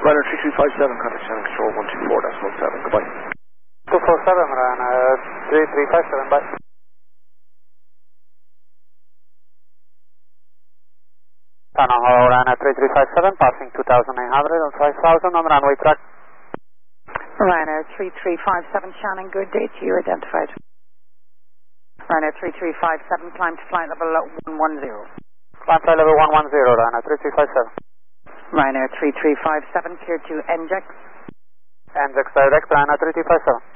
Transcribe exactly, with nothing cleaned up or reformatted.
Ryanair three three five seven, contact channel control one two four point one seven, goodbye. two four seven, Ryanair three three five seven, bye. Channel hello, Ryanair three three five seven, passing two thousand nine hundred on five thousand on runway track. Ryanair three three five seven, Shannon, good day to you, identified. Ryanair three three five seven, climb to flight level one one zero. Climb flight level one one zero, Ryanair three three five seven. Ryanair three three five seven, clear to N J A X. N J A X direct, Ryanair three three five seven.